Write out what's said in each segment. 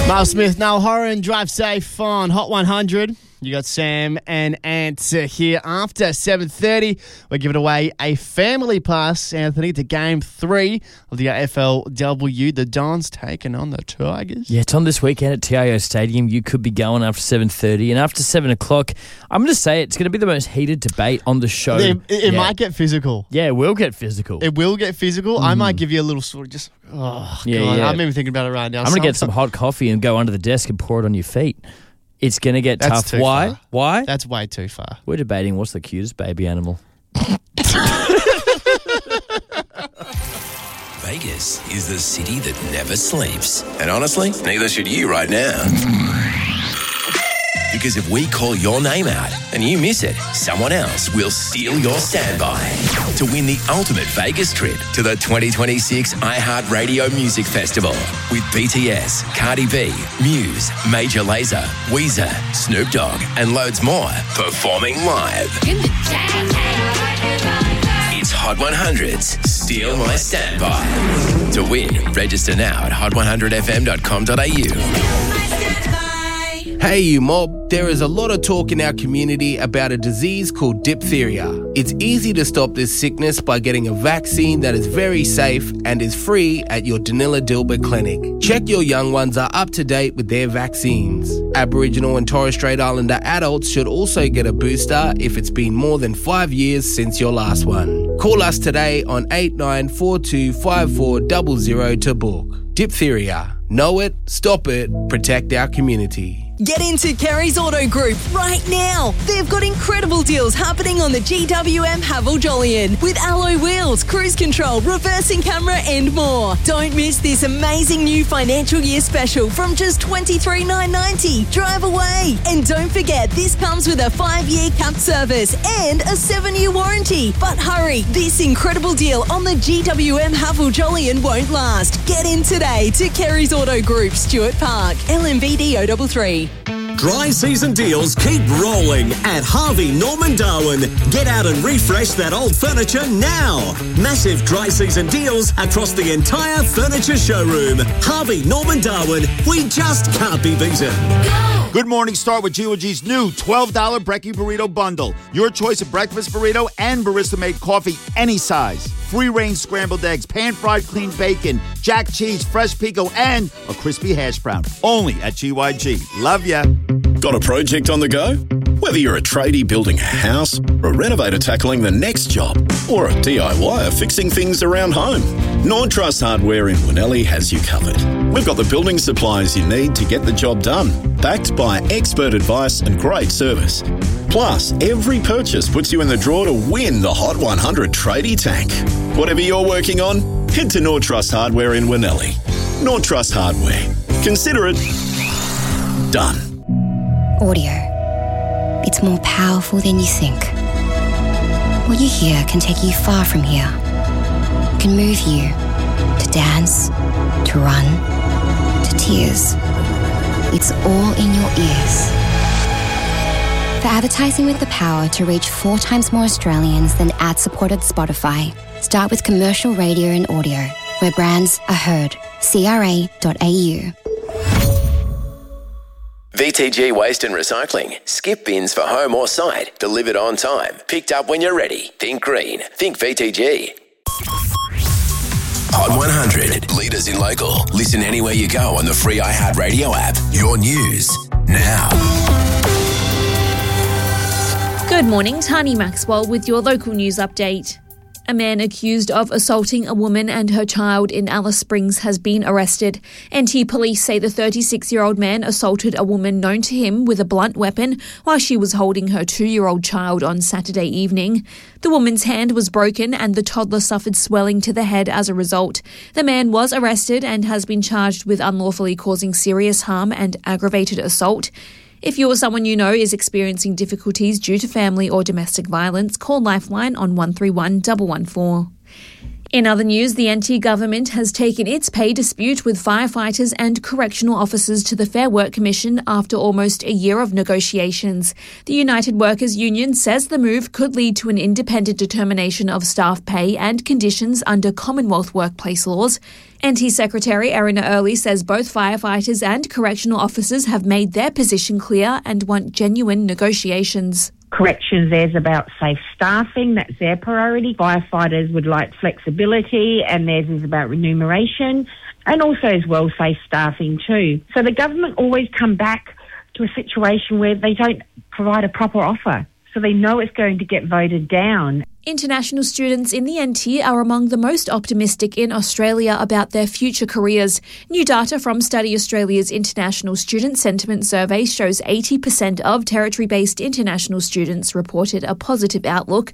Miles Smith, Noel Horan, drive safe on Hot 100. You got Sam and Ant here after 7:30. We're giving away a family pass, Anthony, to Game 3 of the AFLW. The Dons taking on the Tigers. Yeah, it's on this weekend at TIO Stadium. You could be going after 7:30. And after 7 o'clock, I'm going to say it's going to be the most heated debate on the show. It might get physical. Yeah, it will get physical. It will get physical. I might give you a little sort of just, God. I'm even thinking about it right now. I'm going to get some hot coffee and go under the desk and pour it on your feet. It's going to get tough. Why? Far. Why? That's way too far. We're debating what's the cutest baby animal. Vegas is the city that never sleeps. And honestly, neither should you right now. Because if we call your name out and you miss it, someone else will steal your standby to win the ultimate Vegas trip to the 2026 iHeartRadio Music Festival with BTS, Cardi B, Muse, Major Lazer, Weezer, Snoop Dogg, and loads more performing live. It's Hot 100's Steal My Standby. To win, register now at hot100fm.com.au. Hey you mob, there is a lot of talk in our community about a disease called diphtheria. It's easy to stop this sickness by getting a vaccine that is very safe and is free at your Danila Dilbert clinic. Check your young ones are up to date with their vaccines. Aboriginal and Torres Strait Islander adults should also get a booster if it's been more than 5 years since your last one. Call us today on 89425400 to book. Diphtheria. Know it, stop it, protect our community. Get into Kerry's Auto Group right now. They've got incredible deals happening on the GWM Haval Jolyon with alloy wheels, cruise control, reversing camera and more. Don't miss this amazing new financial year special from just $23,990. Drive away. And don't forget, this comes with a 5-year capped service and a 7-year warranty. But hurry, this incredible deal on the GWM Haval Jolyon won't last. Get in today to Kerry's Auto Group, Stuart Park, LMVD 033. Dry season deals keep rolling at Harvey Norman Darwin. Get out and refresh that old furniture now. Massive dry season deals across the entire furniture showroom. Harvey Norman Darwin, we just can't be beaten. Good morning. Start with GOG's new $12 Brekkie Burrito Bundle. Your choice of breakfast burrito and barista-made coffee, any size. Free-range scrambled eggs, pan-fried clean bacon, jack cheese, fresh pico, and a crispy hash brown. Only at GYG. Love ya. Got a project on the go? Whether you're a tradie building a house, or a renovator tackling the next job, or a DIYer fixing things around home, Nord Trust Hardware in Winnellie has you covered. We've got the building supplies you need to get the job done, backed by expert advice and great service. Plus, every purchase puts you in the draw to win the Hot 100 Tradie Tank. Whatever you're working on, head to Nord Trust Hardware in Winnellie. Nord Trust Hardware. Consider it done. Audio. It's more powerful than you think. What you hear can take you far from here. It can move you to dance, to run, to tears. It's all in your ears. For advertising with the power to reach 4 times more Australians than ad-supported Spotify, start with commercial radio and audio, where brands are heard. CRA.au. VTG Waste and Recycling. Skip bins for home or site. Delivered on time. Picked up when you're ready. Think green. Think VTG. Hot 100. Leaders in local. Listen anywhere you go on the free iHeartRadio app. Your news now. Good morning, Tani Maxwell with your local news update. A man accused of assaulting a woman and her child in Alice Springs has been arrested. NT police say the 36-year-old man assaulted a woman known to him with a blunt weapon while she was holding her 2-year-old child on Saturday evening. The woman's hand was broken and the toddler suffered swelling to the head as a result. The man was arrested and has been charged with unlawfully causing serious harm and aggravated assault. If you or someone you know is experiencing difficulties due to family or domestic violence, call Lifeline on 131 114. In other news, the NT government has taken its pay dispute with firefighters and correctional officers to the Fair Work Commission after almost a year of negotiations. The United Workers Union says the move could lead to an independent determination of staff pay and conditions under Commonwealth workplace laws. NT Secretary Erina Early says both firefighters and correctional officers have made their position clear and want genuine negotiations. Corrections, there's about safe staffing, that's their priority. Firefighters would like flexibility, and theirs is about remuneration, and also as well safe staffing too. So the government always come back to a situation where they don't provide a proper offer, so they know it's going to get voted down. International students in the NT are among the most optimistic in Australia about their future careers. New data from Study Australia's International Student Sentiment Survey shows 80% of territory-based international students reported a positive outlook,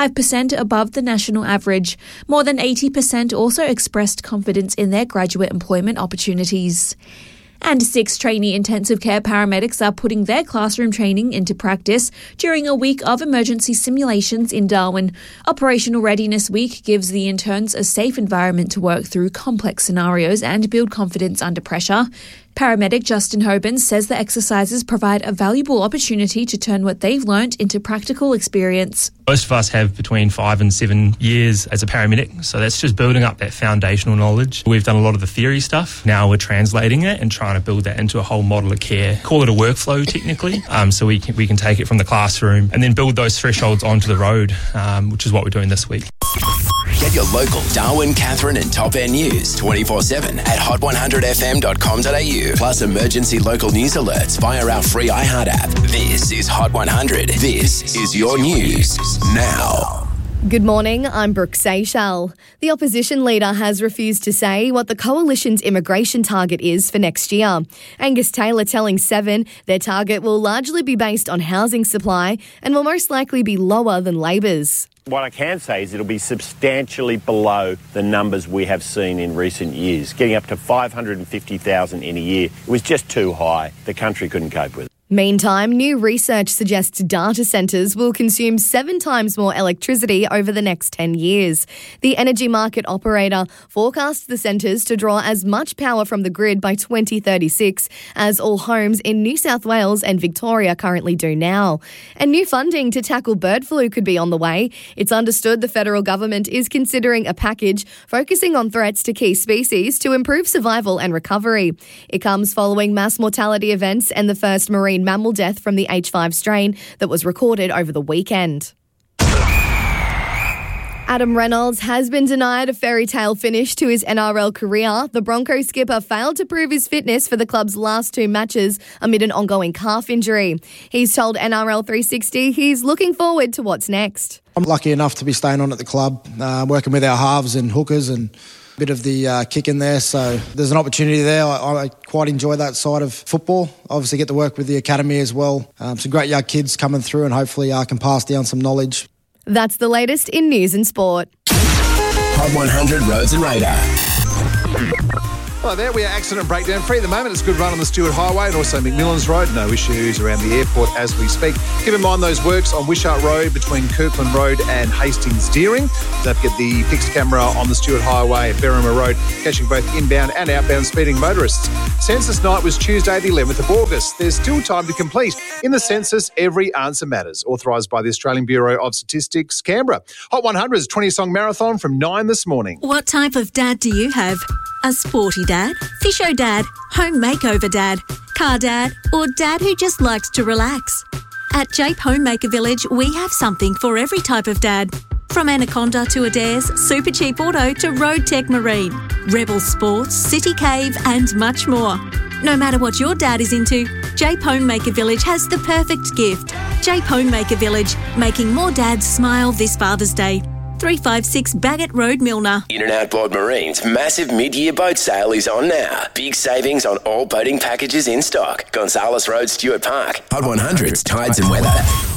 5% above the national average. More than 80% also expressed confidence in their graduate employment opportunities. And 6 trainee intensive care paramedics are putting their classroom training into practice during a week of emergency simulations in Darwin. Operational Readiness Week gives the interns a safe environment to work through complex scenarios and build confidence under pressure. Paramedic Justin Hoban says the exercises provide a valuable opportunity to turn what they've learnt into practical experience. Most of us have between 5 and 7 years as a paramedic, so that's just building up that foundational knowledge. We've done a lot of the theory stuff. Now we're translating it and trying to build that into a whole model of care. Call it a workflow technically, so we can take it from the classroom and then build those thresholds onto the road, which is what we're doing this week. Get your local Darwin, Katherine and Top End news 24/7 at hot100fm.com.au. Plus emergency local news alerts via our free iHeart app. This is Hot 100. This is your news now. Good morning, I'm Brooke Seychelles. The opposition leader has refused to say what the coalition's immigration target is for next year. Angus Taylor telling Seven their target will largely be based on housing supply and will most likely be lower than Labor's. What I can say is it'll be substantially below the numbers we have seen in recent years. Getting up to 550,000 in a year, it was just too high. The country couldn't cope with it. Meantime, new research suggests data centres will consume 7 times more electricity over the next 10 years. The energy market operator forecasts the centres to draw as much power from the grid by 2036 as all homes in New South Wales and Victoria currently do now. And new funding to tackle bird flu could be on the way. It's understood the federal government is considering a package focusing on threats to key species to improve survival and recovery. It comes following mass mortality events and the first marine mammal death from the H5 strain that was recorded over the weekend. Adam Reynolds has been denied a fairy tale finish to his NRL career. The Broncos skipper failed to prove his fitness for the club's last 2 matches amid an ongoing calf injury. He's told NRL 360 he's looking forward to what's next. I'm lucky enough to be staying on at the club, working with our halves and hookers and bit of the kick in there, so there's an opportunity there. I quite enjoy that side of football. Obviously get to work with the academy as well. Some great young kids coming through and hopefully can pass down some knowledge. That's the latest in news and sport. Hot 100 Roads and Radar. Hello there, we are accident breakdown free at the moment. It's a good run on the Stewart Highway and also McMillan's Road. No issues around the airport as we speak. Keep in mind those works on Wishart Road between Kirkland Road and Hastings Deering. Don't forget the fixed camera on the Stewart Highway at Berrima Road, catching both inbound and outbound speeding motorists. Census night was Tuesday the 11th of August. There's still time to complete. In the census, every answer matters. Authorised by the Australian Bureau of Statistics, Canberra. Hot 100's 20-song marathon from 9 this morning. What type of dad do you have? A sporty dad, fisho dad, home makeover dad, car dad, or dad who just likes to relax? At Jape Homemaker Village, we have something for every type of dad. From Anaconda to Adair's, Super Cheap Auto to Road Tech Marine, Rebel Sports, City Cave and much more. No matter what your dad is into, Jape Homemaker Village has the perfect gift. Jape Homemaker Village, making more dads smile this Father's Day. 356 Baggett Road, Milner. In and Outboard Marine's massive mid-year boat sale is on now. Big savings on all boating packages in stock. Gonzales Road, Stewart Park. Hot 100's Tides and Weather.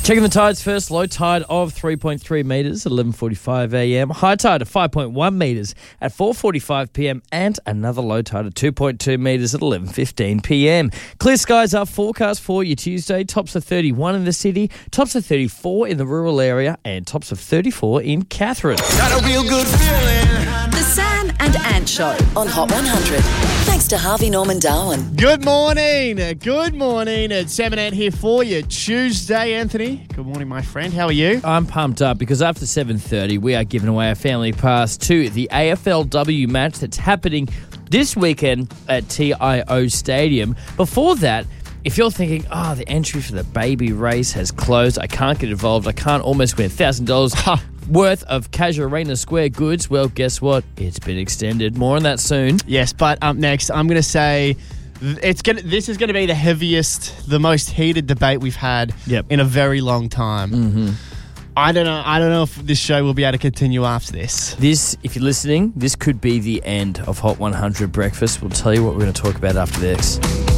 Checking the tides first. Low tide of 3.3 metres at 11:45 a.m. High tide of 5.1 metres at 4:45 p.m. and another low tide of 2.2 metres at 11:15 p.m. Clear skies are forecast for you Tuesday. Tops of 31 in the city, tops of 34 in the rural area, and tops of 34 in Catherine. Got a real good feeling. The Sam and Ant Show on Hot 100. Thanks to Harvey Norman Darwin. Good morning. Good morning. It's Sam and Ant here for you. Tuesday, Anthony. Good morning, my friend. How are you? I'm pumped up because after 7:30 we are giving away a family pass to the AFLW match that's happening this weekend at TIO Stadium. Before that, if you're thinking, the entry for the baby race has closed, I can't get involved, I can't almost win $1,000 worth of Casuarina Square goods, well, guess what? It's been extended. More on that soon. Yes, but up next, I'm going to say this is going to be the heaviest, the most heated debate we've had in a very long time. Mm-hmm. I don't know if this show will be able to continue after this. This, if you're listening, this could be the end of Hot 100 Breakfast. We'll tell you what we're going to talk about after this.